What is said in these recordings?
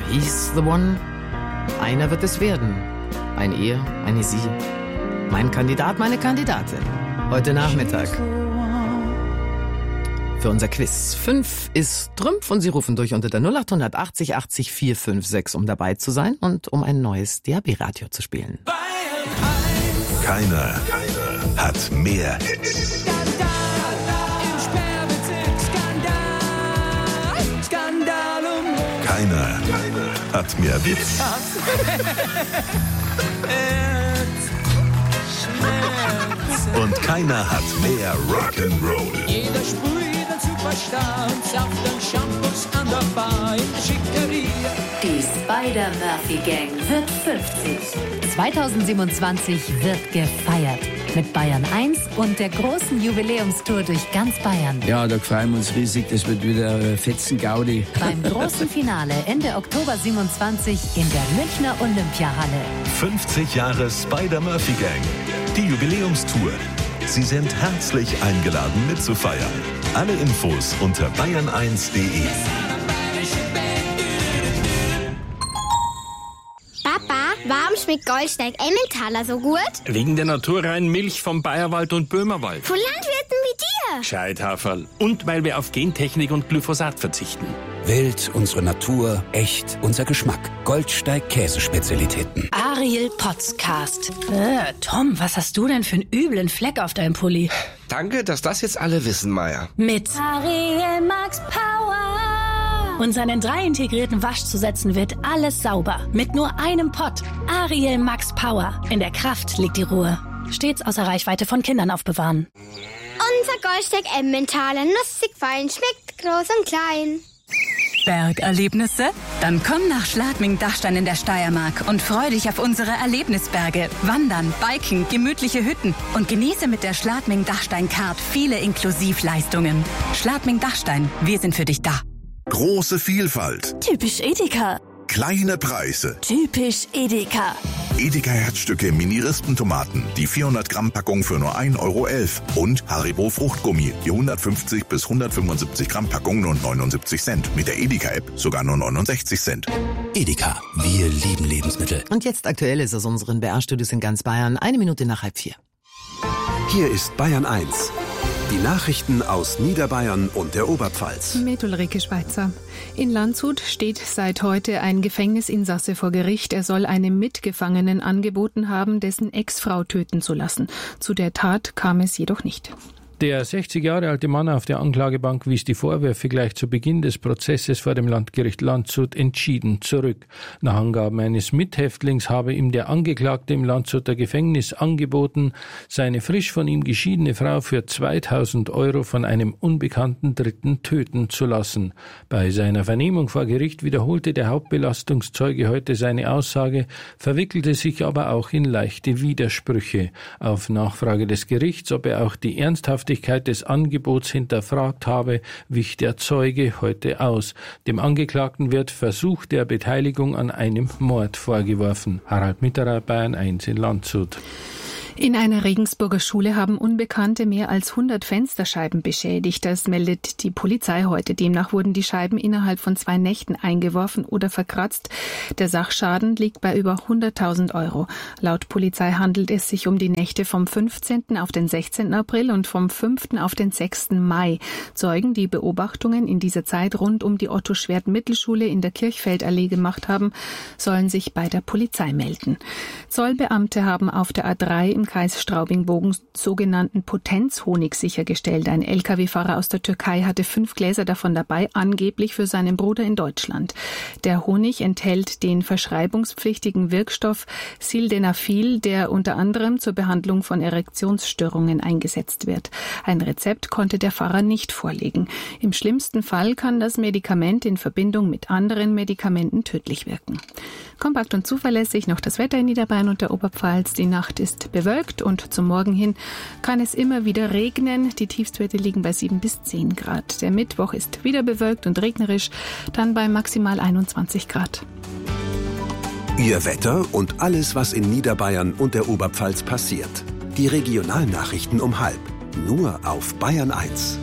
He's the one. Einer wird es werden. Ein Er, eine Sie. Mein Kandidat, meine Kandidatin. Heute Nachmittag. Für unser Quiz. 5 ist Trümpf und Sie rufen durch unter der 0880 80 456, um dabei zu sein und um ein neues DAB-Radio zu spielen. Keiner hat mehr Hits. Keiner hat mehr Witz. Und keiner hat mehr Rock'n'Roll. Jeder sprüht ein Superstar und Saft und Shampoos an der Bar in der Schickeria. Die Spider-Murphy-Gang wird 50. 2027 wird gefeiert. Mit Bayern 1 und der großen Jubiläumstour durch ganz Bayern. Ja, da freuen wir uns riesig. Das wird wieder Fetzen-Gaudi. Beim großen Finale Ende Oktober 27 in der Münchner Olympiahalle. 50 Jahre Spider-Murphy-Gang. Die Jubiläumstour. Sie sind herzlich eingeladen mitzufeiern. Alle Infos unter bayern1.de. Papa, warum schmeckt Goldsteig Emmentaler so gut? Wegen der naturreinen Milch vom Bayerwald und Böhmerwald. Von Landwirten wie dir. Scheithaferl. Und weil wir auf Gentechnik und Glyphosat verzichten. Wild, unsere Natur, echt, unser Geschmack. Goldsteig Käsespezialitäten. Ariel Podcast. Tom, was hast du denn für einen üblen Fleck auf deinem Pulli? Danke, dass das jetzt alle wissen, Maya. Mit Ariel Max Power. Und seinen 3 integrierten Waschzusätzen wird alles sauber. Mit nur einem Pott. Ariel Max Power. In der Kraft liegt die Ruhe. Stets außer Reichweite von Kindern aufbewahren. Unser Goldsteig Emmentaler, nussig fein, schmeckt groß und klein. Bergerlebnisse? Dann komm nach Schladming-Dachstein in der Steiermark und freu dich auf unsere Erlebnisberge. Wandern, Biken, gemütliche Hütten und genieße mit der Schladming-Dachstein-Card viele Inklusivleistungen. Schladming-Dachstein, wir sind für dich da. Große Vielfalt. Typisch Edeka. Kleine Preise. Typisch Edeka. Edeka Herzstücke Mini-Rispentomaten. Die 400 Gramm Packung für nur 1,11 €. Und Haribo Fruchtgummi. Die 150 bis 175 Gramm Packung nur 79 Cent. Mit der Edeka-App sogar nur 69 Cent. Edeka, wir lieben Lebensmittel. Und jetzt aktuell ist aus unseren BR-Studios in ganz Bayern 1 Minute nach 3:30. Hier ist Bayern 1. Die Nachrichten aus Niederbayern und der Oberpfalz. Mit Ulrike Schweizer. In Landshut steht seit heute ein Gefängnisinsasse vor Gericht. Er soll einem Mitgefangenen angeboten haben, dessen Ex-Frau töten zu lassen. Zu der Tat kam es jedoch nicht. Der 60 Jahre alte Mann auf der Anklagebank wies die Vorwürfe gleich zu Beginn des Prozesses vor dem Landgericht Landshut entschieden zurück. Nach Angaben eines Mithäftlings habe ihm der Angeklagte im Landshuter Gefängnis angeboten, seine frisch von ihm geschiedene Frau für 2.000 € von einem unbekannten Dritten töten zu lassen. Bei seiner Vernehmung vor Gericht wiederholte der Hauptbelastungszeuge heute seine Aussage, verwickelte sich aber auch in leichte Widersprüche. Auf Nachfrage des Gerichts, ob er auch die Ernsthaftigkeit des Angebots hinterfragt habe, wich der Zeuge heute aus. Dem Angeklagten wird Versuch der Beteiligung an einem Mord vorgeworfen. Harald Mitterer, Bayern 1 in Landshut. In einer Regensburger Schule haben Unbekannte mehr als 100 Fensterscheiben beschädigt. Das meldet die Polizei heute. Demnach wurden die Scheiben innerhalb von 2 Nächten eingeworfen oder verkratzt. Der Sachschaden liegt bei über 100.000 €. Laut Polizei handelt es sich um die Nächte vom 15. auf den 16. April und vom 5. auf den 6. Mai. Zeugen, die Beobachtungen in dieser Zeit rund um die Otto-Schwert-Mittelschule in der Kirchfeldallee gemacht haben, sollen sich bei der Polizei melden. Zollbeamte haben auf der A3 im Kreis Straubing-Bogen sogenannten Potenzhonig sichergestellt. Ein Lkw-Fahrer aus der Türkei hatte 5 Gläser davon dabei, angeblich für seinen Bruder in Deutschland. Der Honig enthält den verschreibungspflichtigen Wirkstoff Sildenafil, der unter anderem zur Behandlung von Erektionsstörungen eingesetzt wird. Ein Rezept konnte der Fahrer nicht vorlegen. Im schlimmsten Fall kann das Medikament in Verbindung mit anderen Medikamenten tödlich wirken. Kompakt und zuverlässig noch das Wetter in Niederbayern und der Oberpfalz. Die Nacht ist bewölkt und zum Morgen hin kann es immer wieder regnen. Die Tiefstwerte liegen bei 7 bis 10 Grad. Der Mittwoch ist wieder bewölkt und regnerisch, dann bei maximal 21 Grad. Ihr Wetter und alles, was in Niederbayern und der Oberpfalz passiert. Die Regionalnachrichten um 12:30. Nur auf Bayern 1.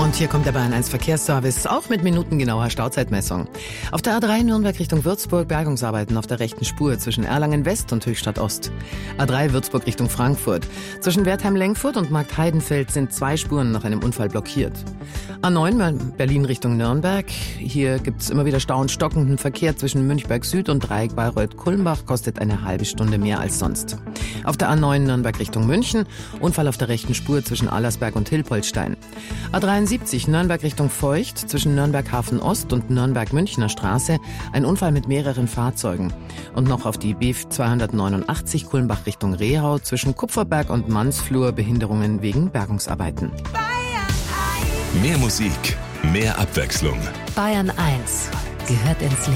Und hier kommt der Bayern 1 Verkehrsservice, auch mit minutengenauer Stauzeitmessung. Auf der A3 Nürnberg Richtung Würzburg Bergungsarbeiten auf der rechten Spur zwischen Erlangen West und Höchstadt Ost. A3 Würzburg Richtung Frankfurt. Zwischen Wertheim-Lengfurt und Markt-Heidenfeld sind 2 Spuren nach einem Unfall blockiert. A9 Berlin Richtung Nürnberg. Hier gibt's immer wieder Stau und stockenden Verkehr zwischen Münchberg Süd und Dreieck Bayreuth-Kulmbach, kostet eine halbe Stunde mehr als sonst. Auf der A9 Nürnberg Richtung München, Unfall auf der rechten Spur zwischen Allersberg und Hilpoltstein. A73 Nürnberg Richtung Feucht, zwischen Nürnberg Hafen Ost und Nürnberg Münchner Straße, ein Unfall mit mehreren Fahrzeugen. Und noch auf die B289 Kulmbach Richtung Rehau, zwischen Kupferberg und Mansflur, Behinderungen wegen Bergungsarbeiten. Mehr Musik, mehr Abwechslung. Bayern 1 gehört ins Leben.